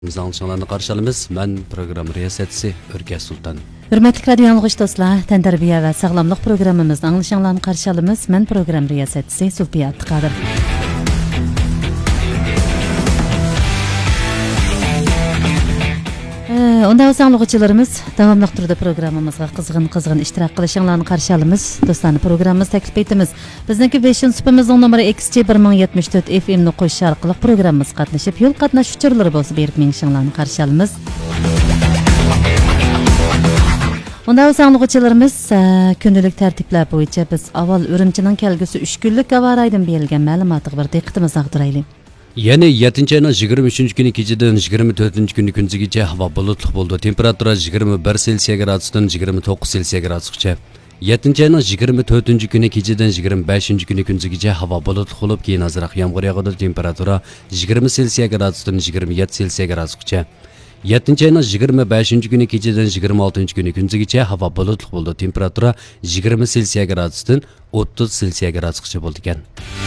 Bizançılarını qarşılamız. Mən proqram riyasətçisi Örkəz Sultan. Hürmetli radyo anlıqış dostlar, təntarbiyə və sağlamlıq proqramımızın anlaşanlarını qarşılamız. Mən proqram riyasətçisi Sulpiya Abdiqadir. Onda sağlıqçılarımız davamlıq turda proqramımızға qızğın iştirak qilishinglarni qarshi olamiz. Do'stlarni programmamiz taklif etamiz. Bizniki 5-sipimizning nomeri XC1074 FM ni qo'shish orqali programmamiz qatnashib, yo'l qatnash uchurlari bo'lsa berib menishinglarni qarshi olamiz. Onda sağlıqçılarımız kundalik tartiblar bo'yicha biz avval Urumchining kelgusi 3 kunlik havo raydan berilgan ma'lumotga bir diqqatimizni ag'diraylik. Yani 7. ayının 23. günü geceden 24. günü gündüzgece hava bulutlu oldu. Temperatura 21 Celsius gradusdan 29 Celsius gradusgacha. 7. ayının 24. günü geceden 25. günü gündüzgece hava bulutlu olup keyin azroq yağmur yağadi. Temperatura 20 Celsius gradusdan 27 Celsius gradusgacha. 7. ayının 25. günü geceden 26. günü gündüzgece hava bulutlu oldu. Temperatura 20 Celsius gradusdan 30 Celsius gradusgacha bo'ldi ekan.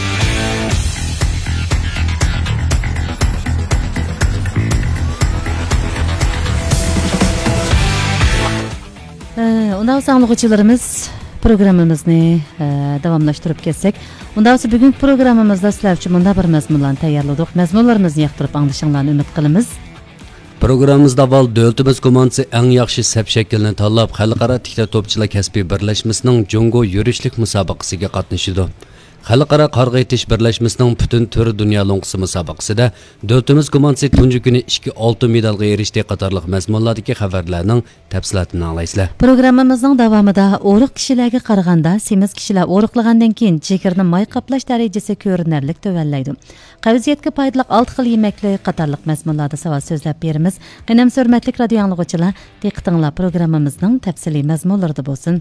Unda sağlıqçılarımız programımızı davamlaştırıp ketsek. Unda bugün programımızda sizler için bunda bir məzmunlarni tayyorladik. Məzmunlarımızı yoqtirib anglashinglarni umid qilamiz. Programımızda avval dövlətimiz komandası ən yaxşı səp şəklini tanlab Xalqara Tikta Topçular Kəsbi Birləşməsinin Jungo yürüşlük müsabaqəsiga qatnaşıdı. Xalqara Qarg'a etish birlashmasining butun turi dunyo lo'ng'isi musobaqasida dövlətimiz komandasi tunji kuni 2 oltin medalga erishdi qatorliq mazmunlardagi xabarlarning tafsilotini anglaysizlar. Programmamizning davomida o'riq kishilarga qaraganda semiz kishilar o'riqlagandan keyin jigarni may qaplash darajasi ko'rinarli tuvallaydi. Qavziyatga foydali 6 xil yemeklik qatorliq mazmunlarda savol so'zlab beramiz. Qanam hurmatli radio anglag'uchilar, diqqatinglar programmamizning tafsiliy mazmunlarida bo'lsin.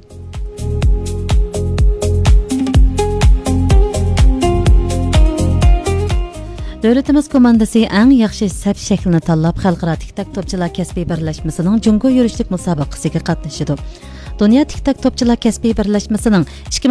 Dövlətimiz komandası ən yaxşı səp şəklini tanlab Xalqara Tikta Topçular Kəsbi Birləşməsinin Jungo yürüşlük müsabiqəsiga qatnaşdı. Dünya Tikta Topçular Kəsbi Birləşməsinin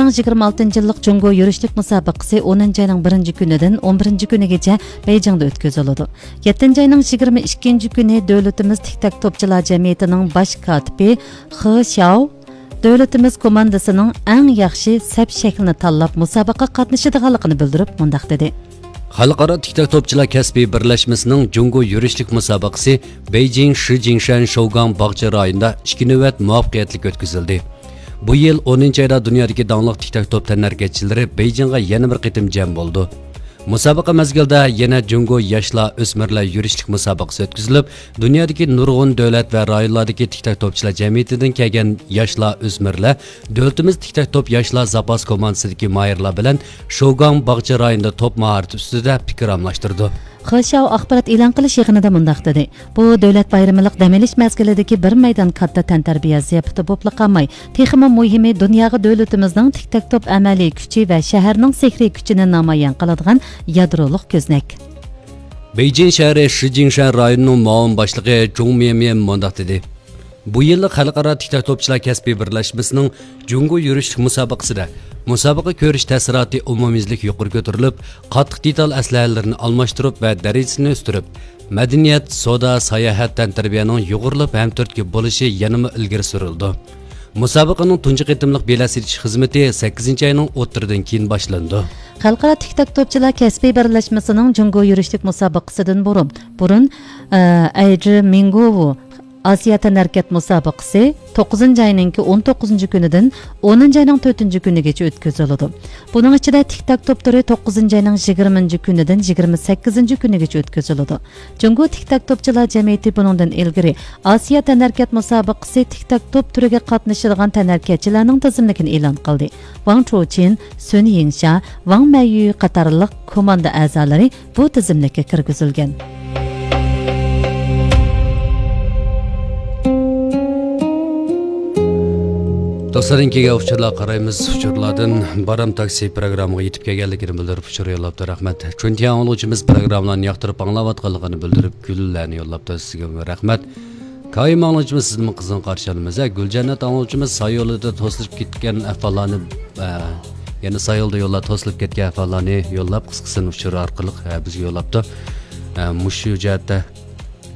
2026 yıllık Jungo yürüşlük müsabiqəsi 10 ayının 1 günüdən 11 günügacha Beyjingdə ötközülüdü. 7 ayının 22 günü dövlətimiz Tikta Topçular Cəmiyyətinin baş katibi He Xiao dövlətimiz komandasının ən yaxşı səp şəklini tanlab müsabiqəyə qatnaşıdığanlığını bildirib mundaq dedi. Xalqara Tikta Topçular Kəsbi Birləşməsinin Jungo yürüşlük müsabiqəsi Beijing Shijingshan Shougang Bağça rayonunda 2 növbət muvaffəqiyyətli ötküzüldü. Bu yıl 10. ayda dünyadakı danlıq Tikta top tənərkətçiləri Beijingə yeni bir qitim cəm oldu. Musabaqa mezgildə yana Jungo yaşlar ösmirlər yürüşlük müsabiqəsi ötküzülüb, dünyadakı nurg'un dövlət və rayonlardakı Tikta topçular cəmiyyətindən kelgan yaşlar ösmirlər dövlətimiz Tikta top yaşlar zapas komandasidagi mayırlar bilan Shougang Bağça rayonunda top maharati ustida fikr almashtirdi. Xalqaro axborot e'lon qilish yig'inida mundaq dedi. Bu davlat bayramilik dam olish mezgilidagi bir maydon katta tantarbiya ziyofati bo'lib qolmay, texmi muhimi dunyoga davlatimizning Tikta top amaliy kuchi va shaharning sehriy kuchini namoyon qiladigan yadroliq ko'znak. Beijing shahri Shijingshan rayonining muavin boshlig'i Zhong Mianmian mundaq dedi. Bu yillik Xalqaro Tikta Topçular Kəsbi Birləşməsinin Jungo yürüşlük müsabiqəsidə musobaqa ko'rish ta'siroti umumiylik yuqori ko'tarilib, qattiq detal aslahalarini almashtirib va darajasini o'stirib, madaniyat, savdo, sayohat tantarbiyaning yuqorilib ham turtki bo'lishi yanama ilgari surildi. Musobaqaning tunji qitimliq belasish xizmati 8 ayning o'ttirdan keyin boshlandi. Xalqaro Tikta Topçular Kəsbi Birləşməsinin Jungo yürüşlük musobaqasidan burun Ayri Mingovu Asiya Tənərkət müsabiqəsi 9 ayının 19 günüdən 10 ayının 4 günügacha ötközülüdü. Bunun içində Tikta top turi 9 ayının 20 günüdən 28 günügacha ötközülüdü. Jungo Tikta Topçular Cəmiyyəti bunundan ilgari Asiya Tənərkət müsabiqəsi Tikta top turiga qatnaşadigan tənərkətçilərning tizimligini e'lon qildi. Wang Chuqin, Sun Yingsha, Wang Meiyu qatorliq komanda a'zolari bu tizimlikka kirgizilgan. Dostlardan kelgan uchurlar qaraymiz. Uchurlardan Baram taksi programmasiga yetib kelganligini bildirib uchur yo'llabdi. Rahmat. Chunki angluvchimiz programmalarni yoqtirib anglayotganligini bildirib gullarni yo'llabdi. Sizga rahmat. Qayim angluvchimiz sizning qizning qarshilamiz. Guljannat angluvchimiz sayolida to'silib ketgan ahvollarni yana sayolda yo'llar to'silib ketgan ahvollarni yo'llab qisqasini uchur orqali bizga yo'llabdi. Mushu jihatda